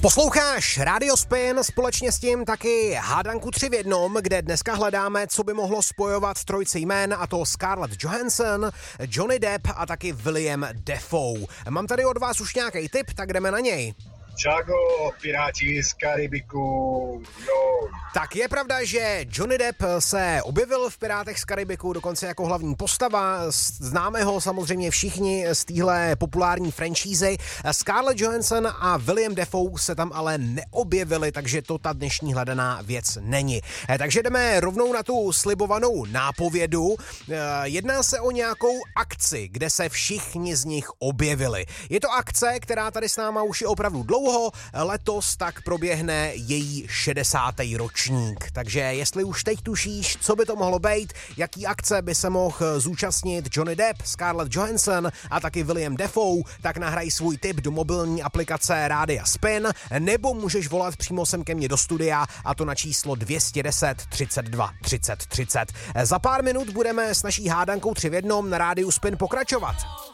Posloucháš Radio Spin, společně s tím taky hádanku 3 v jednom, kde dneska hledáme, co by mohlo spojovat trojici jmén, a to Scarlett Johansson, Johnny Depp a taky William Dafoe. Mám tady od vás už nějaký tip, tak jdeme na něj. Čago, Piráti z Karibiku, jo. Tak je pravda, že Johnny Depp se objevil v Pirátech z Karibiku dokonce jako hlavní postava. Známe ho samozřejmě všichni z téhle populární franšízy. Scarlett Johansson a William Dafoe se tam ale neobjevili, takže to ta dnešní hledaná věc není. Takže jdeme rovnou na tu slibovanou nápovědu. Jedná se o nějakou akci, kde se všichni z nich objevili. Je to akce, která tady s náma už je opravdu dlouho. Letos tak proběhne její 60. ročník. Takže jestli už teď tušíš, co by to mohlo být, jaký akce by se mohl zúčastnit Johnny Depp, Scarlett Johansson a taky William Dafoe, tak nahraj svůj tip do mobilní aplikace Rádia Spin, nebo můžeš volat přímo sem ke mně do studia, a to na číslo 210 32 30 30. Za pár minut budeme s naší hádankou 3 v jednom na Rádiu Spin pokračovat.